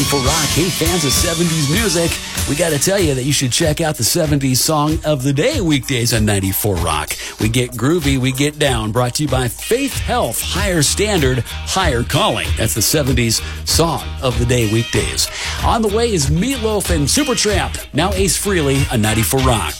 94 Rock. Hey, fans of 70s music, we got to tell you that you should check out the 70s Song of the Day weekdays on 94 Rock. We get groovy, we get down. Brought to you by Faith Health, higher standard, higher calling. That's the 70s Song of the Day weekdays. On the way is Meatloaf and Supertramp. Now Ace Frehley on 94 Rock.